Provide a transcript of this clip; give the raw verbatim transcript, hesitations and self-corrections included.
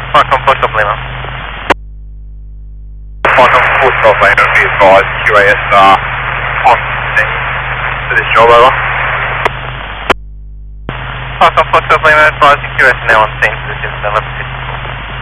Falcon four Stop Lima. Falcon four Stop Lima, be advised, Q A S R on scene for this job, over. Falcon four Stop Lima, advised, Q S now on scene for this incident.